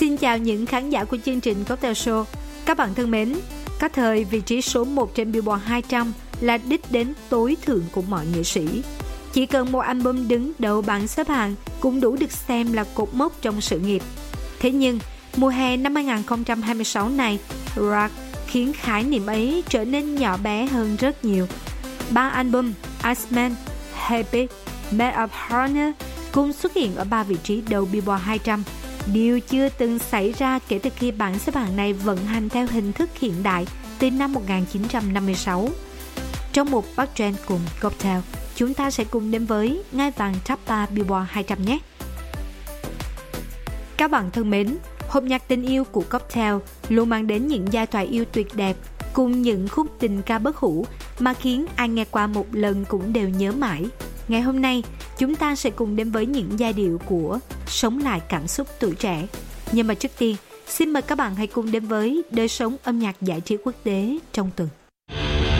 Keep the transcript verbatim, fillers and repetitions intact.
Xin chào những khán giả của chương trình Cocktail Show. Các bạn thân mến, có thời vị trí số một trên Billboard hai trăm là đích đến tối thượng của mọi nghệ sĩ. Chỉ cần một album đứng đầu bảng xếp hạng cũng đủ được xem là cột mốc trong sự nghiệp. Thế nhưng, mùa hè năm hai không hai sáu này, rock khiến khái niệm ấy trở nên nhỏ bé hơn rất nhiều. Ba album Iceman, Happy, Made of Honor cùng xuất hiện ở ba vị trí đầu Billboard hai trăm. Điều chưa từng xảy ra kể từ khi bảng xếp hạng này vận hành theo hình thức hiện đại từ năm một nghìn chín trăm năm mươi sáu. Trong một Bắc Trend cùng Cocktail, chúng ta sẽ cùng đến với ngai vàng top ba Billboard hai trăm nhé. Các bạn thân mến, hộp nhạc tình yêu của Cocktail luôn mang đến những giai thoại yêu tuyệt đẹp cùng những khúc tình ca bất hủ mà khiến ai nghe qua một lần cũng đều nhớ mãi. Ngày hôm nay, chúng ta sẽ cùng đến với những giai điệu của Sống lại cảm xúc tuổi trẻ. Nhưng mà trước tiên, xin mời các bạn hãy cùng đến với đời sống âm nhạc giải trí quốc tế trong tuần.